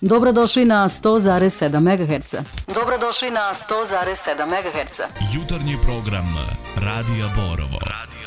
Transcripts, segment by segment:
Dobrodošli na 100,7 MHz. Dobrodošli na 100,7 MHz. Jutarnji program Radija Borovo.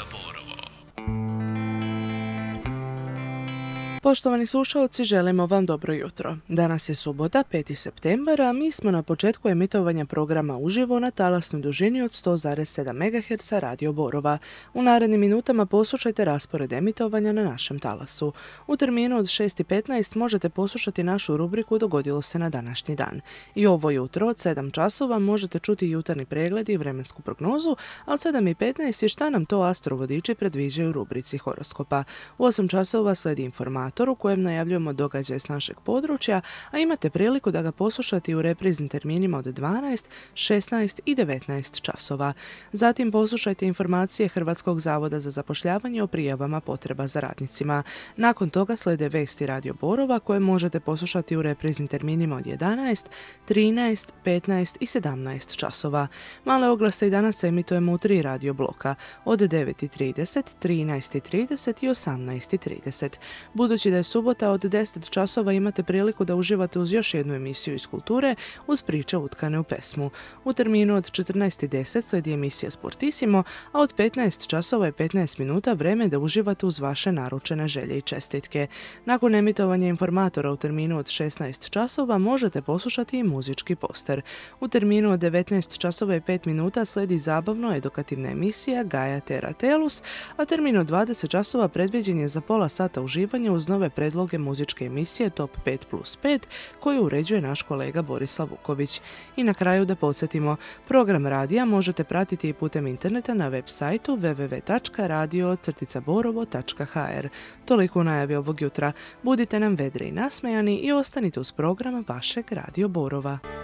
Poštovani slušalci, želimo vam dobro jutro. Danas je subota, 5. septembar, a mi smo na početku emitovanja programa uživo na talasnoj dužini od 100,7 MHz Radio Borova. U narednim minutama poslušajte raspored emitovanja na našem talasu. U terminu od 6:15 možete poslušati našu rubriku Dogodilo se na današnji dan. I ovo jutro od 7 časova možete čuti jutarnji pregled i vremensku prognozu, a od 7:15 je šta nam to astrovodiči predviđaju u rubrici horoskopa. U 8 časova sledi informator u kojem najavljujemo događaje s našeg područja, a imate priliku da ga poslušate u repriznim terminima od 12, 16 i 19 časova. Zatim poslušajte informacije Hrvatskog zavoda za zapošljavanje o prijavama potreba za radnicima. Nakon toga slede vesti Radio Borova koje možete poslušati u repriznim terminima od 11, 13, 15 i 17 časova. Male oglase i danas emitujemo u 3 radio bloka od 9:30, 13:30 i 18:30. Budući da je subota od 10 časova imate priliku da uživate uz još jednu emisiju iz kulture uz priče utkane u pesmu. U terminu od 14:10 sledi emisija Sportissimo, a od 15 časova i 15 minuta vreme da uživate uz vaše naručene želje i čestitke. Nakon emitovanja informatora u terminu od 16 časova možete poslušati i muzički poster. U terminu od 19 časova i 5 minuta sledi zabavno-edukativna emisija Gaja Tera Telus, a termin od 20 časova predviđen je za pola sata uživanja uz nove predloge muzičke emisije Top 5+5 koju uređuje naš kolega Borislav Vuković. I na kraju da podsjetimo, program radija možete pratiti i putem interneta na web sajtu www.radio-borovo.hr. Toliko u najavi ovog jutra. Budite nam vedri i nasmejani i ostanite uz program vašeg Radio Borova.